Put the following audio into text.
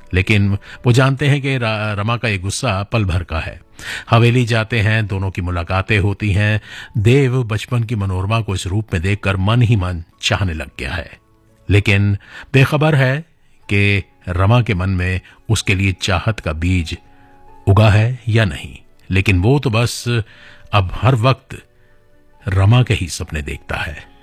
लेकिन वो जानते हैं कि रमा का ये गुस्सा पल भर का है। हवेली जाते हैं, दोनों की मुलाकातें होती हैं। देव बचपन की मनोरमा को इस रूप में देखकर मन ही मन चाहने लग गया है, लेकिन बेखबर है कि रमा के मन में उसके लिए चाहत का बीज उगा है या नहीं। लेकिन वो तो बस अब हर वक्त रमा के ही सपने देखता है।